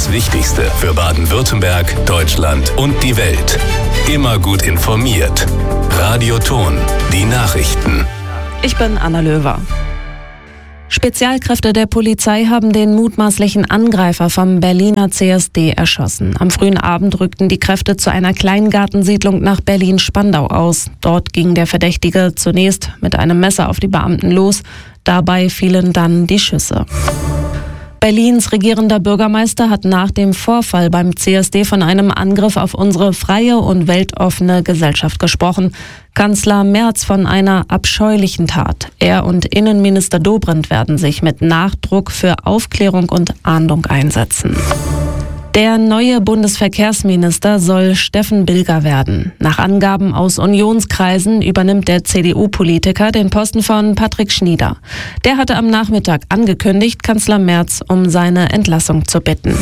Das Wichtigste für Baden-Württemberg, Deutschland und die Welt. Immer gut informiert. Radio Ton, die Nachrichten. Ich bin Anna Löwer. Spezialkräfte der Polizei haben den mutmaßlichen Angreifer vom Berliner CSD erschossen. Am frühen Abend rückten die Kräfte zu einer Kleingartensiedlung nach Berlin-Spandau aus. Dort ging der Verdächtige zunächst mit einem Messer auf die Beamten los. Dabei fielen dann die Schüsse. Berlins regierender Bürgermeister hat nach dem Vorfall beim CSD von einem Angriff auf unsere freie und weltoffene Gesellschaft gesprochen. Kanzler Merz von einer abscheulichen Tat. Er und Innenminister Dobrindt werden sich mit Nachdruck für Aufklärung und Ahndung einsetzen. Der neue Bundesverkehrsminister soll Steffen Bilger werden. Nach Angaben aus Unionskreisen übernimmt der CDU-Politiker den Posten von Patrick Schnieder. Der hatte am Nachmittag angekündigt, Kanzler Merz um seine Entlassung zu bitten.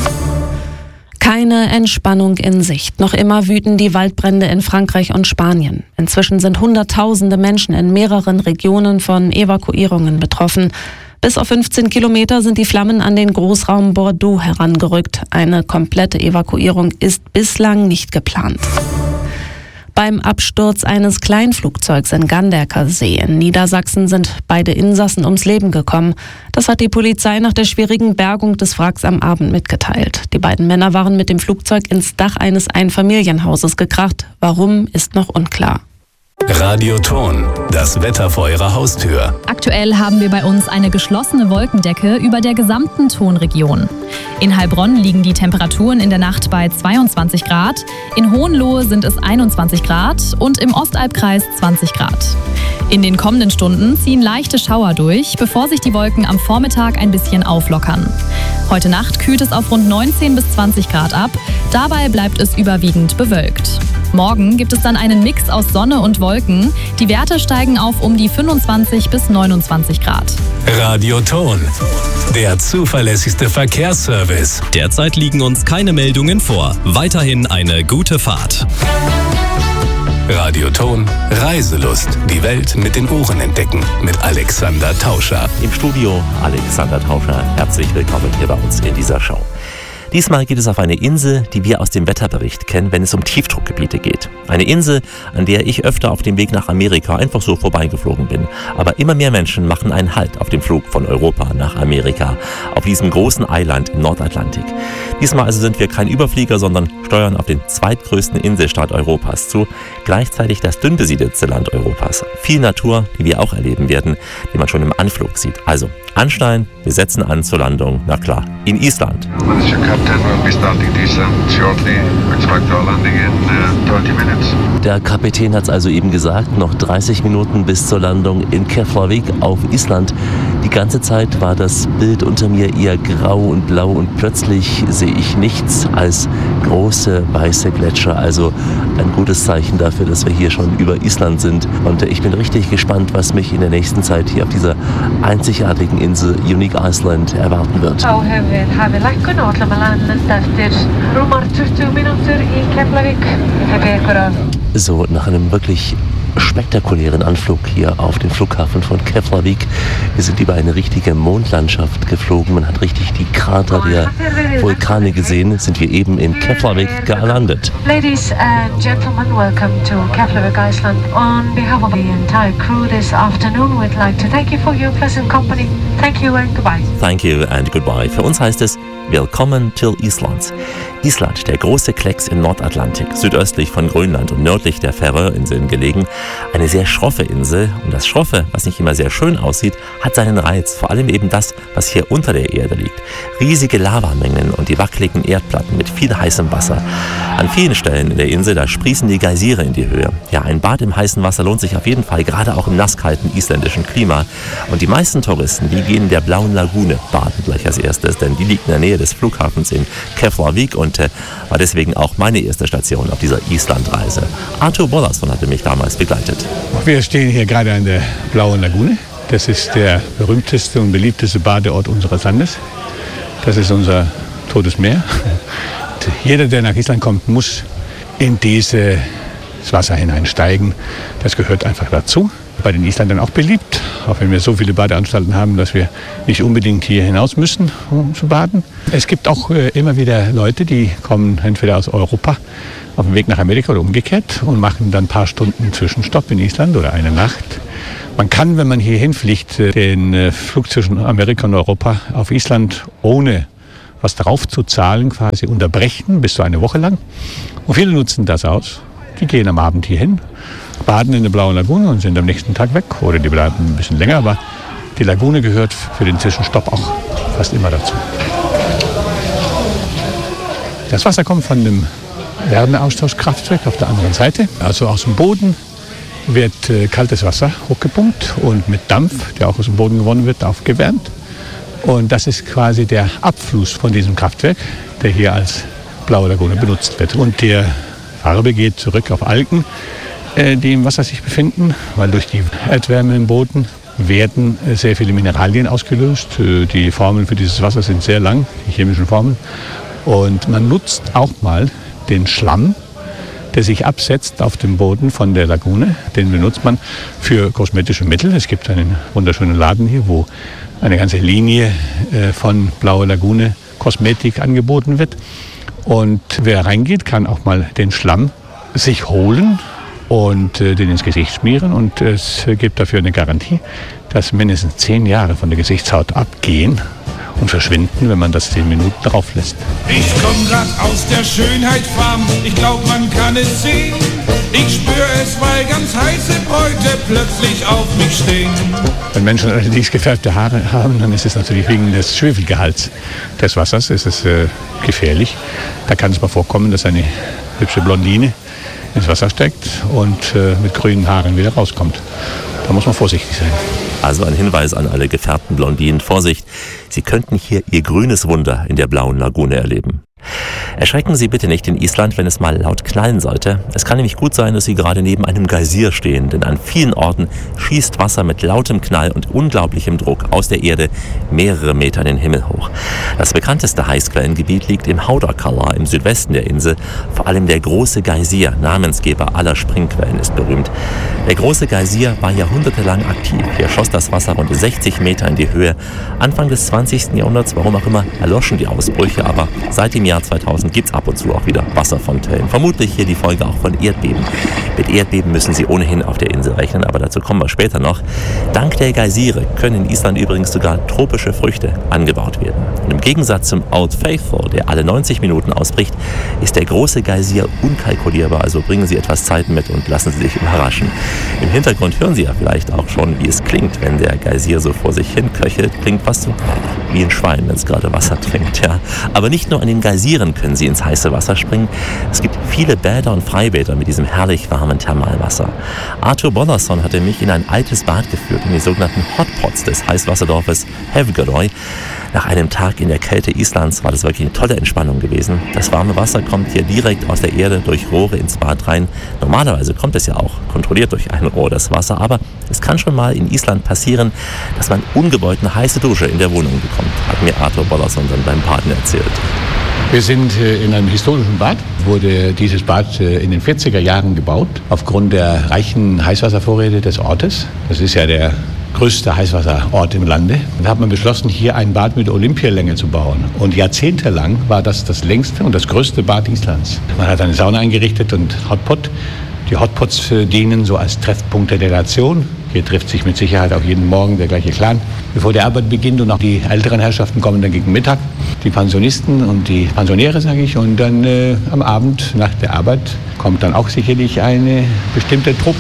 Keine Entspannung in Sicht. Noch immer wüten die Waldbrände in Frankreich und Spanien. Inzwischen sind Hunderttausende Menschen in mehreren Regionen von Evakuierungen betroffen. Bis auf 15 Kilometer sind die Flammen an den Großraum Bordeaux herangerückt. Eine komplette Evakuierung ist bislang nicht geplant. Beim Absturz eines Kleinflugzeugs in Ganderker See in Niedersachsen sind beide Insassen ums Leben gekommen. Das hat die Polizei nach der schwierigen Bergung des Wracks am Abend mitgeteilt. Die beiden Männer waren mit dem Flugzeug ins Dach eines Einfamilienhauses gekracht. Warum, ist noch unklar. Radio Ton, das Wetter vor Ihrer Haustür. Aktuell haben wir bei uns eine geschlossene Wolkendecke über der gesamten Tonregion. In Heilbronn liegen die Temperaturen in der Nacht bei 22 Grad, in Hohenlohe sind es 21 Grad und im Ostalbkreis 20 Grad. In den kommenden Stunden ziehen leichte Schauer durch, bevor sich die Wolken am Vormittag ein bisschen auflockern. Heute Nacht kühlt es auf rund 19 bis 20 Grad ab, dabei bleibt es überwiegend bewölkt. Morgen gibt es dann einen Mix aus Sonne und Wolken. Die Werte steigen auf um die 25 bis 29 Grad. Radio Ton, der zuverlässigste Verkehrsservice. Derzeit liegen uns keine Meldungen vor. Weiterhin eine gute Fahrt. Radio Ton, Reiselust. Die Welt mit den Ohren entdecken. Mit Alexander Tauscher. Im Studio Alexander Tauscher. Herzlich willkommen hier bei uns in dieser Show. Diesmal geht es auf eine Insel, die wir aus dem Wetterbericht kennen, wenn es um Tiefdruckgebiete geht. Eine Insel, an der ich öfter auf dem Weg nach Amerika einfach so vorbeigeflogen bin. Aber immer mehr Menschen machen einen Halt auf dem Flug von Europa nach Amerika, auf diesem großen Eiland im Nordatlantik. Diesmal also sind wir kein Überflieger, sondern steuern auf den zweitgrößten Inselstaat Europas zu, gleichzeitig das dünn besiedelste Land Europas. Viel Natur, die wir auch erleben werden, die man schon im Anflug sieht. Also anschnallen, wir setzen an zur Landung, na klar, in Island. Der Kapitän hat es also eben gesagt, noch 30 Minuten bis zur Landung in Keflavik auf Island. Die ganze Zeit war das Bild unter mir eher grau und blau und plötzlich sehe ich nichts als große weiße Gletscher. Also ein gutes Zeichen dafür, dass wir hier schon über Island sind. Und ich bin richtig gespannt, was mich in der nächsten Zeit hier auf dieser einzigartigen Insel Unique Iceland erwarten wird. So, nach einem wirklich spektakulären Anflug hier auf den Flughafen von Keflavik. Wir sind über eine richtige Mondlandschaft geflogen. Man hat richtig die Krater der Vulkane gesehen. Sind wir eben in Keflavik gelandet. Ladies and gentlemen, welcome to Keflavik, Iceland. On behalf of the entire crew this afternoon, we'd like to thank you for your pleasant company. Thank you and goodbye. Thank you and goodbye. Für uns heißt es Willkommen till Islands. Island, der große Klecks im Nordatlantik, südöstlich von Grönland und nördlich der Färöerinseln gelegen. Eine sehr schroffe Insel. Und das Schroffe, was nicht immer sehr schön aussieht, hat seinen Reiz. Vor allem eben das, was hier unter der Erde liegt. Riesige Lavamengen und die wackeligen Erdplatten mit viel heißem Wasser. An vielen Stellen in der Insel, da sprießen die Geysire in die Höhe. Ja, ein Bad im heißen Wasser lohnt sich auf jeden Fall, gerade auch im nasskalten isländischen Klima. Und die meisten Touristen, die gehen in der Blauen Lagune baden gleich als erstes, denn die liegt in der Nähe des Flughafens in Keflavik und war deswegen auch meine erste Station auf dieser Islandreise. Arthur Bollason hatte mich damals begleitet. Wir stehen hier gerade an der Blauen Lagune. Das ist der berühmteste und beliebteste Badeort unseres Landes. Das ist unser Totes Meer. Jeder, der nach Island kommt, muss in dieses Wasser hineinsteigen. Das gehört einfach dazu. Bei den Isländern auch beliebt, auch wenn wir so viele Badeanstalten haben, dass wir nicht unbedingt hier hinaus müssen, um zu baden. Es gibt auch immer wieder Leute, die kommen entweder aus Europa auf dem Weg nach Amerika oder umgekehrt und machen dann ein paar Stunden Zwischenstopp in Island oder eine Nacht. Man kann, wenn man hier hinfliegt, den Flug zwischen Amerika und Europa auf Island ohne was drauf zu zahlen quasi unterbrechen, bis zu eine Woche lang. Und viele nutzen das aus. Die gehen am Abend hier hin, baden in der Blauen Lagune und sind am nächsten Tag weg. Oder die bleiben ein bisschen länger, aber die Lagune gehört für den Zwischenstopp auch fast immer dazu. Das Wasser kommt von dem Wärmeaustauschkraftwerk auf der anderen Seite. Also aus dem Boden wird kaltes Wasser hochgepumpt und mit Dampf, der auch aus dem Boden gewonnen wird, aufgewärmt. Und das ist quasi der Abfluss von diesem Kraftwerk, der hier als Blaue Lagune benutzt wird. Und die Farbe geht zurück auf Algen, die im Wasser sich befinden, weil durch die Erdwärme im Boden werden sehr viele Mineralien ausgelöst. Die Formeln für dieses Wasser sind sehr lang, die chemischen Formeln. Und man nutzt auch mal den Schlamm, der sich absetzt auf dem Boden von der Lagune. Den benutzt man für kosmetische Mittel. Es gibt einen wunderschönen Laden hier, wo eine ganze Linie von Blaue Lagune Kosmetik angeboten wird. Und wer reingeht, kann auch mal den Schlamm sich holen und den ins Gesicht schmieren. Und es gibt dafür eine Garantie, dass mindestens 10 Jahre von der Gesichtshaut abgehen und verschwinden, wenn man das 10 Minuten drauf lässt. Ich komm grad aus der Schönheitsfarm, ich glaub, man kann es sehen. Ich spür es, weil ganz heiße Bräute plötzlich auf mich stehen. Wenn Menschen allerdings gefärbte Haare haben, dann ist es natürlich wegen des Schwefelgehalts des Wassers ist es gefährlich. Da kann es mal vorkommen, dass eine hübsche Blondine ins Wasser steckt und mit grünen Haaren wieder rauskommt. Da muss man vorsichtig sein. Also ein Hinweis an alle gefärbten Blondinen. Vorsicht, Sie könnten hier Ihr grünes Wunder in der Blauen Lagune erleben. Erschrecken Sie bitte nicht in Island, wenn es mal laut knallen sollte. Es kann nämlich gut sein, dass Sie gerade neben einem Geysir stehen, denn an vielen Orten schießt Wasser mit lautem Knall und unglaublichem Druck aus der Erde mehrere Meter in den Himmel hoch. Das bekannteste Heißquellengebiet liegt im Haudakala im Südwesten der Insel. Vor allem der große Geysir, Namensgeber aller Springquellen, ist berühmt. Der große Geysir war jahrhundertelang aktiv. Hier schoss das Wasser rund 60 Meter in die Höhe. Anfang des 20. Jahrhunderts, warum auch immer, erloschen die Ausbrüche, aber seit dem Jahr 2000 gibt es ab und zu auch wieder Wasserfontänen. Vermutlich hier die Folge auch von Erdbeben. Mit Erdbeben müssen Sie ohnehin auf der Insel rechnen, aber dazu kommen wir später noch. Dank der Geysire können in Island übrigens sogar tropische Früchte angebaut werden. Und im Gegensatz zum Old Faithful, der alle 90 Minuten ausbricht, ist der große Geysir unkalkulierbar. Also bringen Sie etwas Zeit mit und lassen Sie sich überraschen. Im Hintergrund hören Sie ja vielleicht auch schon, wie es klingt, wenn der Geysir so vor sich hin köchelt. Klingt fast so wie ein Schwein, wenn es gerade Wasser trinkt. Ja. Aber nicht nur an den Geysiren können Sie ins heiße Wasser springen. Es gibt viele Bäder und Freibäder mit diesem herrlich warmen Thermalwasser. Arthur Bollason hatte mich in ein altes Bad geführt, in die sogenannten Hotpots des Heißwasserdorfes Hevgeroy. Nach einem Tag in der Kälte Islands war das wirklich eine tolle Entspannung gewesen. Das warme Wasser kommt hier direkt aus der Erde durch Rohre ins Bad rein. Normalerweise kommt es ja auch kontrolliert durch ein Rohr, das Wasser. Aber es kann schon mal in Island passieren, dass man ungewollt eine heiße Dusche in der Wohnung bekommt, hat mir Arthur Bollason dann beim Baden erzählt. Wir sind in einem historischen Bad. Wurde dieses Bad in den 40er Jahren gebaut, aufgrund der reichen Heißwasservorräte des Ortes. Das ist ja der größte Heißwasserort im Lande. Da hat man beschlossen, hier ein Bad mit Olympialänge zu bauen. Und jahrzehntelang war das das längste und das größte Bad Islands. Man hat eine Sauna eingerichtet und Hotpot. Die Hotpots dienen so als Treffpunkt der Nation. Hier trifft sich mit Sicherheit auch jeden Morgen der gleiche Clan, bevor die Arbeit beginnt. Und auch die älteren Herrschaften kommen dann gegen Mittag. Die Pensionisten und die Pensionäre, sage ich. Und dann am Abend nach der Arbeit kommt dann auch sicherlich eine bestimmte Truppe.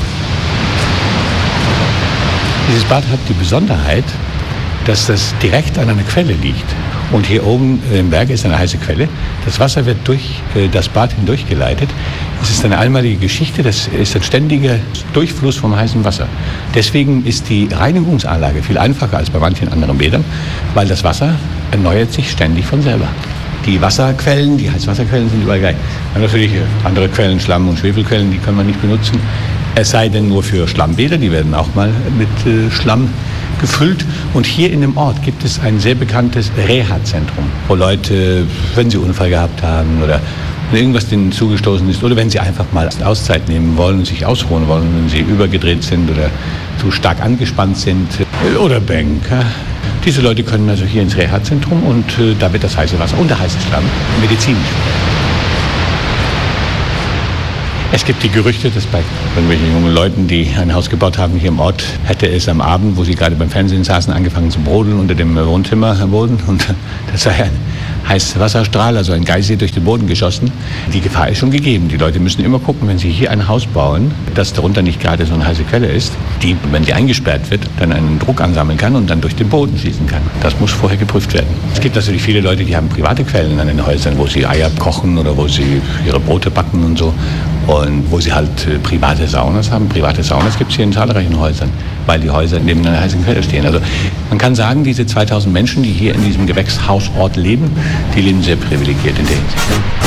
Dieses Bad hat die Besonderheit, dass das direkt an einer Quelle liegt. Und hier oben im Berg ist eine heiße Quelle. Das Wasser wird durch das Bad hindurchgeleitet. Es ist eine einmalige Geschichte, das ist ein ständiger Durchfluss vom heißen Wasser. Deswegen ist die Reinigungsanlage viel einfacher als bei manchen anderen Bädern, weil das Wasser erneuert sich ständig von selber. Die Wasserquellen, die Heißwasserquellen sind überall gleich. Und natürlich andere Quellen, Schlamm- und Schwefelquellen, die kann man nicht benutzen. Es sei denn nur für Schlammbäder, die werden auch mal mit Schlamm gefüllt. Und hier in dem Ort gibt es ein sehr bekanntes Reha-Zentrum, wo Leute, wenn sie Unfall gehabt haben oder wenn irgendwas denen zugestoßen ist oder wenn sie einfach mal Auszeit nehmen wollen und sich ausruhen wollen, wenn sie übergedreht sind oder zu stark angespannt sind oder Banker. Diese Leute können also hier ins Reha-Zentrum und da wird das heiße Wasser und der heiße Schlamm medizinisch. Es gibt die Gerüchte, dass bei irgendwelchen jungen Leuten, die ein Haus gebaut haben hier im Ort, hätte es am Abend, wo sie gerade beim Fernsehen saßen, angefangen zu brodeln unter dem Wohnzimmerboden. Und das sei ein heißer Wasserstrahl, also ein Geysir durch den Boden geschossen. Die Gefahr ist schon gegeben. Die Leute müssen immer gucken, wenn sie hier ein Haus bauen, dass darunter nicht gerade so eine heiße Quelle ist, die, wenn sie eingesperrt wird, dann einen Druck ansammeln kann und dann durch den Boden schießen kann. Das muss vorher geprüft werden. Es gibt natürlich viele Leute, die haben private Quellen an den Häusern, wo sie Eier kochen oder wo sie ihre Brote backen und so. Und wo sie halt private Saunas haben. Private Saunas gibt es hier in zahlreichen Häusern, weil die Häuser neben einer heißen Quelle stehen. Also man kann sagen, diese 2000 Menschen, die hier in diesem Gewächshausort leben, die leben sehr privilegiert in der Hinsicht.